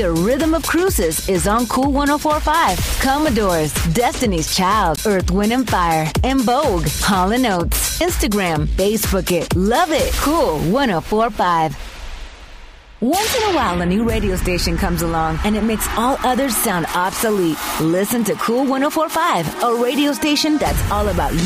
The Rhythm of Cruises is on Cool 104.5. Commodores, Destiny's Child, Earth, Wind and Fire, and Vogue, Hall & Oates. Instagram, Facebook it, love it. Cool 104.5. Once in a while, a new radio station comes along and it makes all others sound obsolete. Listen to Cool 104.5, a radio station that's all about